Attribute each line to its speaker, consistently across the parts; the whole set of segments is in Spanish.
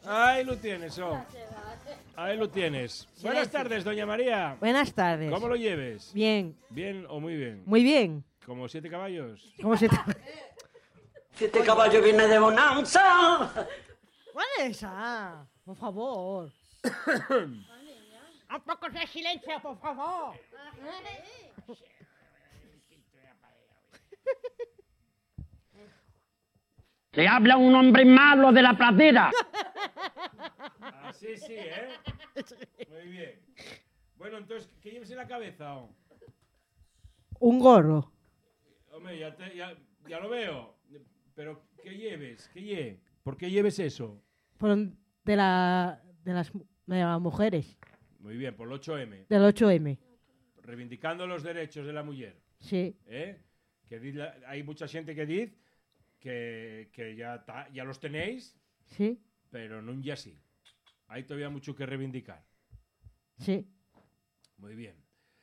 Speaker 1: Ahí lo tienes, Ahí lo tienes. Buenas tardes, doña María.
Speaker 2: Buenas tardes.
Speaker 1: ¿Cómo lo lleves?
Speaker 2: Bien.
Speaker 1: ¿Bien o muy bien?
Speaker 2: Muy bien.
Speaker 1: ¿Como 7 caballos?
Speaker 2: ¿Cómo se trata?
Speaker 3: 7 caballos viene de bonanza.
Speaker 2: ¿Cuál es esa? Por favor. Un poco de silencio, por favor.
Speaker 4: Le habla un hombre malo de la pradera.
Speaker 1: Así sí, ¿eh? Muy bien. Bueno, entonces, ¿qué lleves en la cabeza?
Speaker 2: Un gorro.
Speaker 1: Hombre, ya lo veo. Pero, ¿qué lleves? ¿Por qué lleves eso?
Speaker 2: De las mujeres.
Speaker 1: Muy bien, por el 8M.
Speaker 2: Del 8M.
Speaker 1: Reivindicando los derechos de la mujer.
Speaker 2: Sí.
Speaker 1: Hay mucha gente que dice que ya los tenéis,
Speaker 2: Sí.
Speaker 1: pero no ya sí. Hay todavía mucho que reivindicar.
Speaker 2: Sí.
Speaker 1: Muy bien.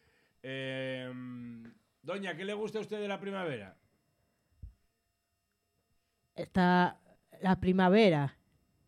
Speaker 1: Doña, ¿qué le gusta a usted de la primavera?
Speaker 2: Está la primavera.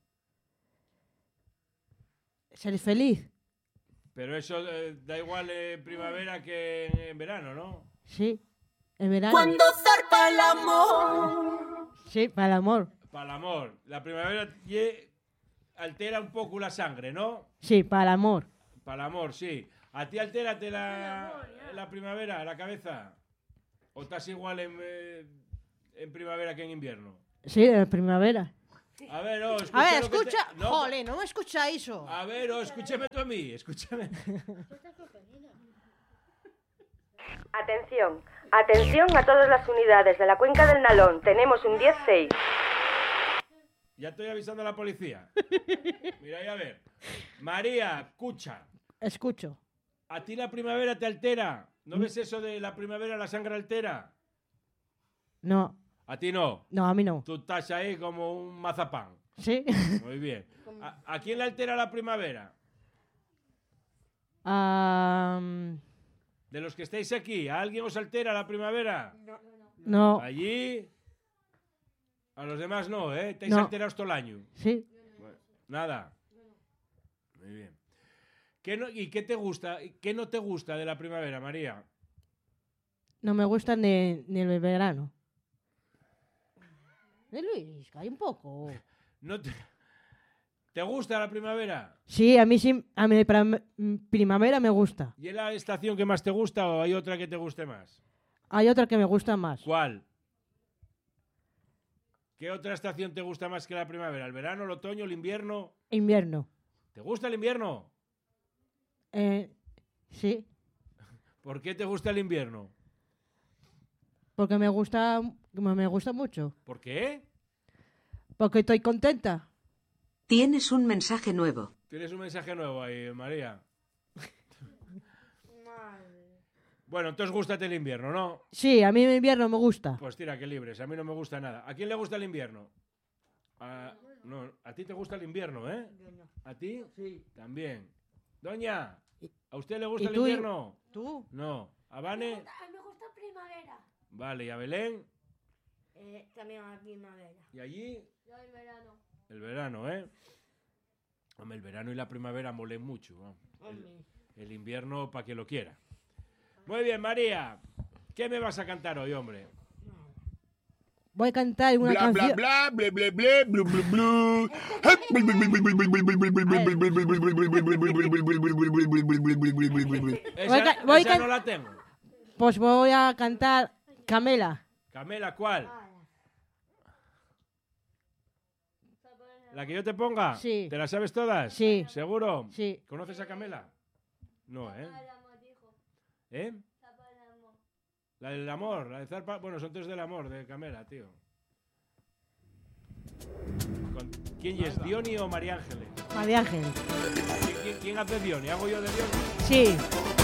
Speaker 2: Ser feliz.
Speaker 1: Pero eso da igual en primavera que en verano, ¿no?
Speaker 2: Sí. En verano.
Speaker 3: Cuando zarpa el amor.
Speaker 2: Sí, para el amor.
Speaker 1: Para el amor. La primavera altera un poco la sangre, ¿no?
Speaker 2: Sí, para el amor.
Speaker 1: Para el amor, sí. ¿A ti altérate la primavera, la cabeza? ¿O estás igual en primavera que en invierno?
Speaker 2: Sí, en primavera.
Speaker 1: A ver,
Speaker 2: escucha.
Speaker 1: No.
Speaker 2: Jole, no me escucha eso.
Speaker 1: A ver, escúchame tú a mí, escúchame.
Speaker 5: Atención, atención a todas las unidades de la cuenca del Nalón. Tenemos un 10-6.
Speaker 1: Ya estoy avisando a la policía. Mira, a ver. María, escucha.
Speaker 2: Escucho.
Speaker 1: ¿A ti la primavera te altera? ¿No ves eso de la primavera la sangre altera?
Speaker 2: No.
Speaker 1: ¿A ti no?
Speaker 2: No, a mí no.
Speaker 1: Tú estás ahí como un mazapán.
Speaker 2: Sí.
Speaker 1: Muy bien. ¿A quién le altera la primavera? De los que estáis aquí, ¿a alguien os altera la primavera?
Speaker 2: No.
Speaker 1: Allí. A los demás no, ¿eh? Estáis
Speaker 2: No.
Speaker 1: alterados todo el año.
Speaker 2: Sí.
Speaker 1: Bueno, nada. Muy bien. ¿Y qué te gusta? ¿Qué no te gusta de la primavera, María?
Speaker 2: No me gusta ni el verano. Luis, calla un poco.
Speaker 1: ¿No te gusta la primavera?
Speaker 2: Sí, a mí sí, a mi primavera me gusta.
Speaker 1: ¿Y es la estación que más te gusta o hay otra que te guste más?
Speaker 2: Hay otra que me gusta más.
Speaker 1: ¿Cuál? ¿Qué otra estación te gusta más que la primavera? ¿El verano, el otoño, el invierno?
Speaker 2: Invierno.
Speaker 1: ¿Te gusta el invierno?
Speaker 2: Sí.
Speaker 1: ¿Por qué te gusta el invierno?
Speaker 2: Porque me gusta mucho.
Speaker 1: ¿Por qué?
Speaker 2: Porque estoy contenta.
Speaker 6: Tienes un mensaje nuevo.
Speaker 1: Tienes un mensaje nuevo ahí, María. Bueno, entonces gústate el invierno, ¿no?
Speaker 2: Sí, a mí el invierno me gusta.
Speaker 1: Pues tira, que libres. A mí no me gusta nada. ¿A quién le gusta el invierno? No, a ti te gusta el invierno, ¿eh? ¿A ti?
Speaker 2: Sí.
Speaker 1: También. Doña, ¿a usted le gusta el
Speaker 2: tú?
Speaker 1: invierno?
Speaker 2: ¿Tú?
Speaker 1: No. ¿A Vane?
Speaker 7: Me gusta primavera.
Speaker 1: Vale, ¿y a Belén?
Speaker 7: También a primavera.
Speaker 1: ¿Y allí?
Speaker 7: Yo el verano.
Speaker 1: El verano, ¿eh? Hombre, el verano y la primavera molen mucho, ¿no? El invierno para que lo quiera. Muy bien, María. ¿Qué me vas a cantar hoy, hombre?
Speaker 2: Voy a cantar una canción.
Speaker 8: Bla bla bla bla bla bla bla.
Speaker 1: Esa no la tengo.
Speaker 2: Pues voy a cantar Camela.
Speaker 1: Camela, ¿cuál? ¿La que yo te ponga?
Speaker 2: Sí.
Speaker 1: ¿Te la sabes todas?
Speaker 2: Sí.
Speaker 1: ¿Seguro?
Speaker 2: Sí.
Speaker 1: ¿Conoces a Camela? No, ¿eh? ¿Eh? La del amor, la de Zarpa. Bueno, son tres del amor, de Camela, tío. ¿Quién es? ¿Diony o María Ángeles?
Speaker 2: María Ángel.
Speaker 1: ¿Quién hace Diony? ¿Hago yo de Diony?
Speaker 2: Sí.